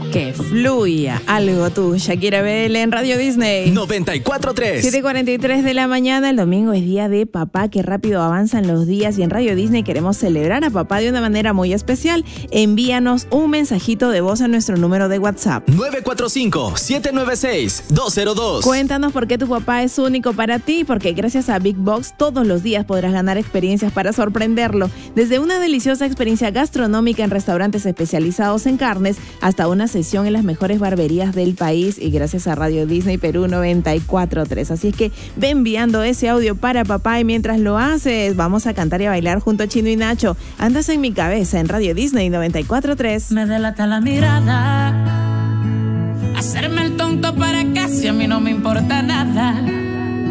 Que fluya algo tú, Shakira Bell en Radio Disney 94.3. 7:43 de la mañana. El domingo es día de papá. Qué rápido avanzan los días y en Radio Disney queremos celebrar a papá de una manera muy especial. Envíanos un mensajito de voz a nuestro número de WhatsApp 945-796-202. Cuéntanos por qué tu papá es único para ti, porque gracias a Big Box todos los días podrás ganar experiencias para sorprenderlo, desde una deliciosa experiencia gastronómica en restaurantes especializados en carnes hasta una sesión en las mejores barberías del país, y gracias a Radio Disney Perú 94.3. Así es que ve enviando ese audio para papá y mientras lo haces vamos a cantar y a bailar junto a Chino y Nacho. Andas en mi cabeza en Radio Disney 94.3. Me delata la mirada, hacerme el tonto para casi a mí no me importa nada.